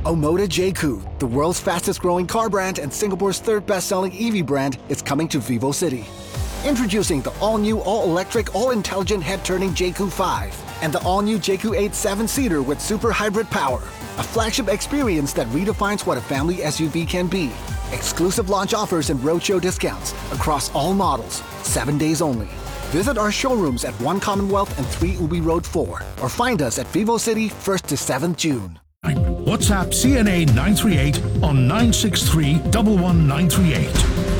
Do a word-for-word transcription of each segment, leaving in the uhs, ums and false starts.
Omoda J C U, the world's fastest growing car brand and Singapore's third best-selling E V brand, is coming to VivoCity. Introducing the all-new, all-electric, all-intelligent head-turning J C U five and the all-new J C U eight seven-seater with super hybrid power. A flagship experience that redefines what a family S U V can be. Exclusive launch offers and roadshow discounts across all models, seven days only. Visit our showrooms at One Commonwealth and three Ubi Road four or find us at VivoCity first to seventh June. WhatsApp C N A nine three eight on nine six three one one nine three eight.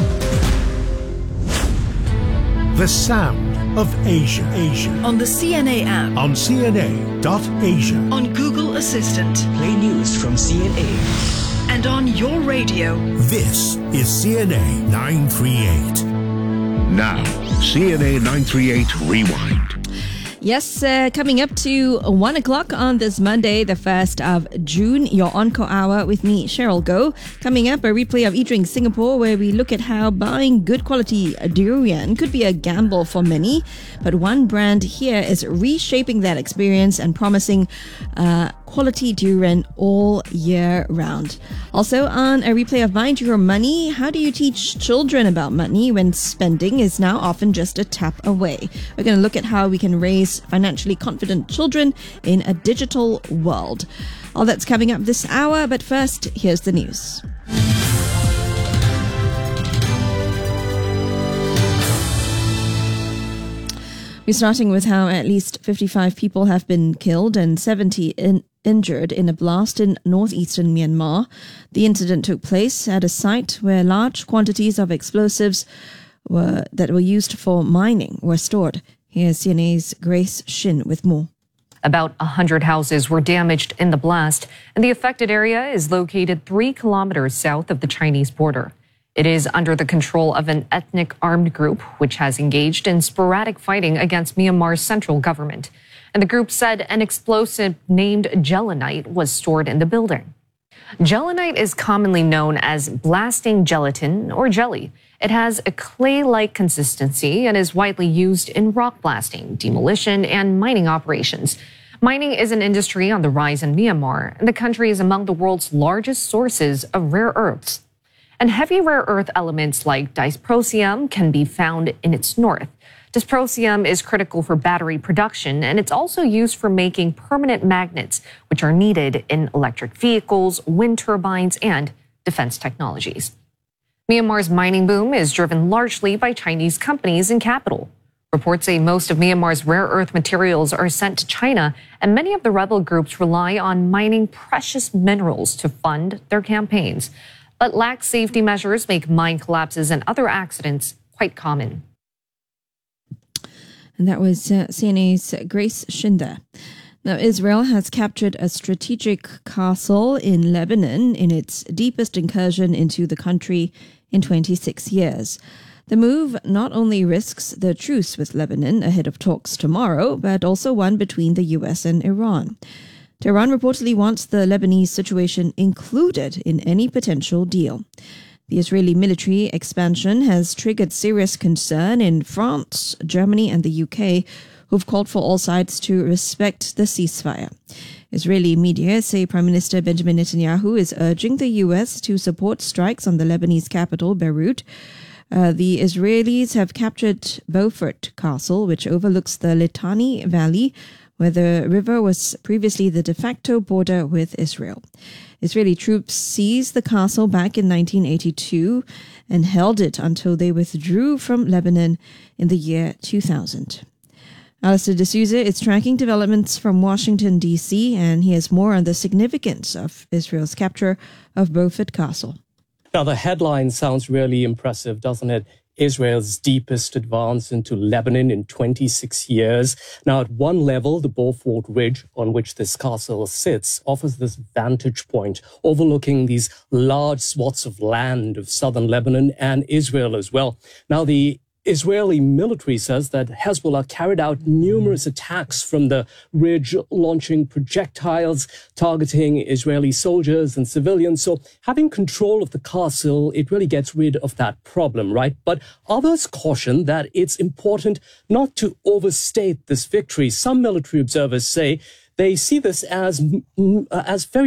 The sound of Asia. Asia. On the C N A app. On C N A dot Asia. On Google Assistant. Play news from C N A. And on your radio. This is C N A nine three eight. Now, C N A nine three eight Rewind. Yes, uh, coming up to one o'clock on this Monday, the first of June, your Encore Hour with me, Cheryl Goh. Coming up, a replay of eDrink Singapore, where we look at how buying good quality durian could be a gamble for many. But one brand here is reshaping that experience and promising uh, quality durian all year round. Also, on a replay of Mind Your Money, how do you teach children about money when spending is now often just a tap away? We're going to look at how we can raise financially confident children in a digital world. All that's coming up this hour, but first, here's the news. We're starting with how at least fifty-five people have been killed and seventy in, injured in a blast in northeastern Myanmar. The incident took place at a site where large quantities of explosives were that were used for mining were stored. Here's C N A's Grace Shin with more. About one hundred houses were damaged in the blast, and the affected area is located three kilometers south of the Chinese border. It is under the control of an ethnic armed group, which has engaged in sporadic fighting against Myanmar's central government. And the group said an explosive named gelinite was stored in the building. Gelinite is commonly known as blasting gelatin or jelly. It has a clay-like consistency and is widely used in rock blasting, demolition, and mining operations. Mining is an industry on the rise in Myanmar, and the country is among the world's largest sources of rare earths. And heavy rare earth elements like dysprosium can be found in its north. Dysprosium is critical for battery production, and it's also used for making permanent magnets, which are needed in electric vehicles, wind turbines, and defense technologies. Myanmar's mining boom is driven largely by Chinese companies and capital. Reports say most of Myanmar's rare earth materials are sent to China, and many of the rebel groups rely on mining precious minerals to fund their campaigns. But lax safety measures make mine collapses and other accidents quite common. And that was uh, C N A's Grace Shinda. Now, Israel has captured a strategic castle in Lebanon in its deepest incursion into the country in twenty-six years. The move not only risks the truce with Lebanon ahead of talks tomorrow, but also one between the U S and Iran. Tehran reportedly wants the Lebanese situation included in any potential deal. The Israeli military expansion has triggered serious concern in France, Germany, and the U K, who've called for all sides to respect the ceasefire. Israeli media say Prime Minister Benjamin Netanyahu is urging the U S to support strikes on the Lebanese capital, Beirut. Uh, the Israelis have captured Beaufort Castle, which overlooks the Litani Valley, where the river was previously the de facto border with Israel. Israeli troops seized the castle back in nineteen eighty-two and held it until they withdrew from Lebanon in the year two thousand. Alistair D'Souza is tracking developments from Washington, D C, and he has more on the significance of Israel's capture of Beaufort Castle. Now, the headline sounds really impressive, doesn't it? Israel's deepest advance into Lebanon in twenty-six years. Now, at one level, the Beaufort Ridge on which this castle sits offers this vantage point overlooking these large swaths of land of southern Lebanon and Israel as well. Now, the Israeli military says that Hezbollah carried out numerous attacks from the ridge, launching projectiles targeting Israeli soldiers and civilians. So having control of the castle, it really gets rid of that problem, right? But others caution that it's important not to overstate this victory. Some military observers say they see this as, as very